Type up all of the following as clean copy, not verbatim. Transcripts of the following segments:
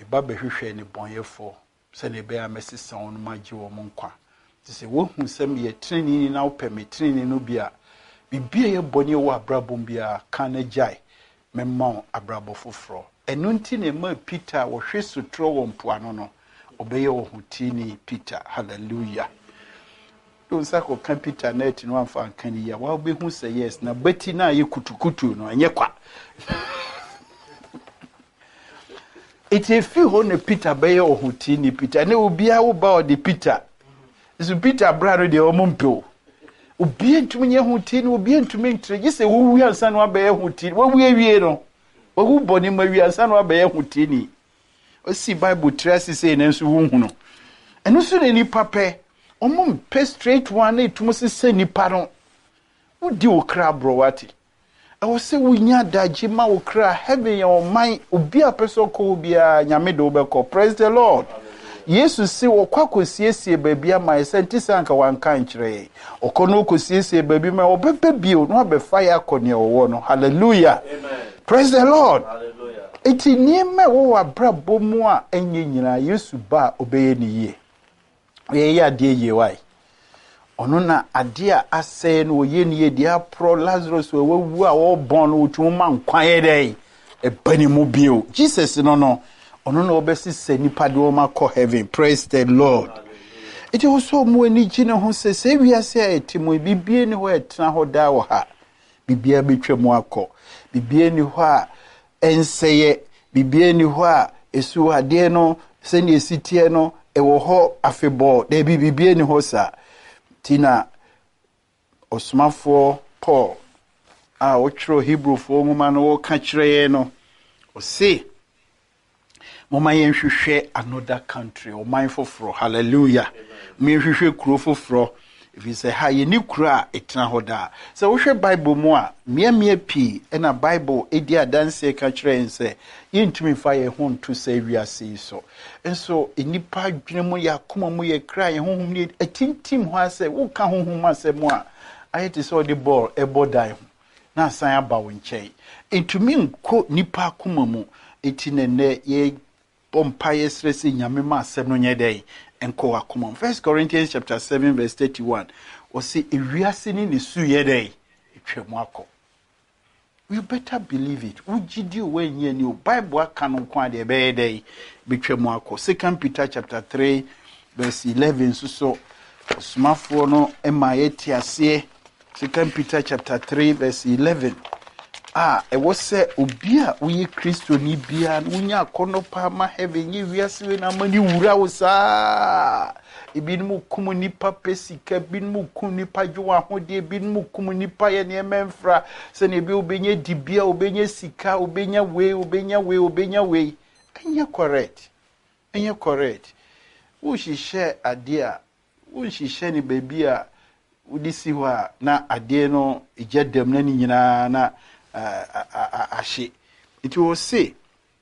ba behwehwe ne bonyefo se ne be amesisa on magye wo nkwa ti se wo hu sem ye trini na wo peme trini no bia bibia ye bone wo abrabom bia kan jai memma abrabo foforo enu nti ne ma Peter wo hwe sutro wo mpoano no obeye wo hutini Peter hallelujah don sako kan Peter net no amfa kan ya wa be hu say yes na beti na ye kutukutu no anye kwa it if you ho ne Peter beye wo hutini Peter ne obia wo ba o de Peter so Peter brado de o mompo obia ntumi nye hutini obia ntumi ntre gise wo wi ansa no abeye hutini wo wi awie no wo boni ma wi ansa no abeye hutini o si Bible trace say na nso wo hu no eno so ne ni pape omum pe straight one etumo se nipa no wodi wo kra bro wati e wo se wunya daji ma wo kra heaven ya o man obi apeso ko bia nyame de obekọ praise the Lord. Jesus si wo kwakosiesie babia ma sentisa anka wanka nkyere okono kosiesie babi ma obebe bio no abefa ya akone wo no hallelujah amen praise the Lord hallelujah eti niema wo abrabo mu a enye nyina Yesu ba obeye ni ye ye ya de ye wai ono na ade a asɛ no ye ni ye dia pro Lazarus we wu a wo bon no tu ma nkwan ye dai e bani mu bio Jesus no ono na obesi se nipa de o ma ko heaven praise the Lord. It also mu ani gine ho se wiase a etimo bibie ni ho etena ho da wo ha bibia betwa mu akọ bibie ni ho a enseye bibie ni ho a esu ade no se ni esitie no ewo ho afebo de bibie ni ho sa tina osmafo Paul a ochro Hebrew fo nwoma no wo ka kire no o se mama yen hwehwe another country o mindful for hallelujah me hwehwe kuro foforo if you say ha ye ni kuro a etena hoda so wo hwe Bible mu a mia pi na Bible edi adanse ka kire nse yentumi fa ye ho nto say wiase so enso enipa dwene mu ya koma mu ye kra ye honhom ni atintim ho ase wo ka honhom ase mu a ayete so the ball ebodan na san aba wo nkyɛn entumi nko nipa koma mu etinene ye bompa yesresi nyame ma asem no nyedai enko akoma 1 Corinthians chapter 7 verse 31 o se ewiase ni ne su yedai etwemu akọ. You better believe it. Ujidi we nye ni Bible aka no kwa de be yedai betwemu akọ. 2 Peter chapter 3 verse 11 so osmafo no ema yeti ase 2 Peter chapter 3 verse 11 e was say obia uye Kristo ni bia unya kono pa ma heaven ye wiase we na mani wura wo saa ebinmu kumu nipa pesika binmu kumu nipa jwa hode ebinmu kumu nipa ye ne memfra se ne bi obenye dibia obenye sika obenya we anya correct wo hihye ade a wo hihye ni babia udisi wa na ade no ejedam na ni nyina na ashe. It will say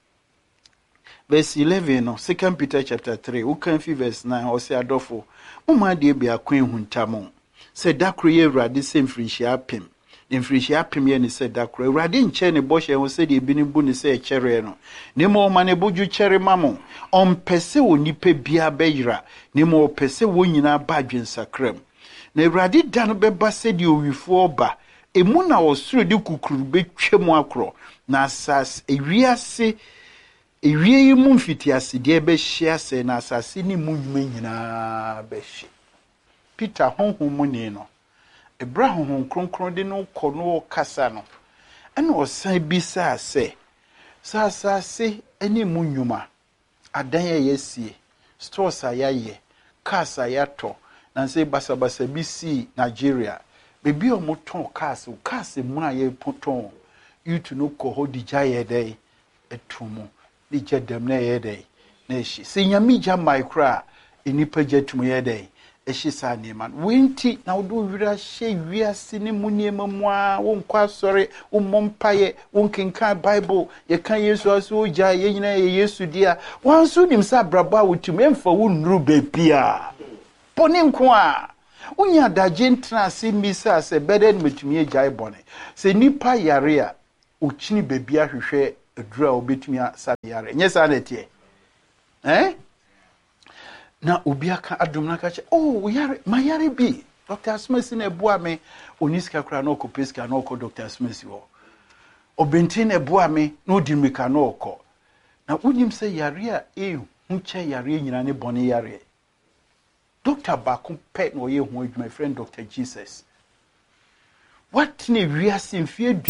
verse 11 no 2 Peter chapter 3 who can fi verse 9 or say adofo mama de bia kwen huntamo say dakro ye urade sem frihia pem den frihia pem ye ni say dakro urade nche ne bo hye ho say de bi ni bu ni say kere no ne mo ma ne boju kere mamo on pese onipa bia beyira ne mo pese wo nyina ba dwensakram na urade dan beba say de owifo oba emu na osuro de kukuru betwem akro na asas ewiase ewie mu mfitiase de be hia se na asase ni mu nwuma nyina be hye Peter honhom ni no ebra honhom kronkron de no kọ no kasa no ena osan bisa se asase eni mu nwuma adan yesie stores ayaye cars ayato na se basabasa bisi Nigeria bebi o moton cars mu aye poton yutu no ko hodija ye dai etumu di jedem na ye dai na eshi se nyami ja micro enipa jetumu ye dai eshi sa neman wenti na wodo wira hye wiase ne mu niema mu a wonkwa sori ummompaye wonkenka Bible ye kan Yesu aso ja ye nyina ye Yesu dia wanso nim sa braba wotum emfa wo nuru bebia poni nko a unya daje ntra se misa se beden metumi ejai bone se nipa yare a uchini bebia hwehwe adura obetumi asa yare nyesa na tie na obi aka adom na ka che oh yare ma yare bi Dr. Smith na eboa me oniska kra na okopeska na okọ Dr. Smith wo obentin na eboa me na odimika na okọ na unyim se yare a hu che yare nyina ne bone yare Dr. Baku pe na oye hu adwuma friend Dr. Jesus what ne wiase mfie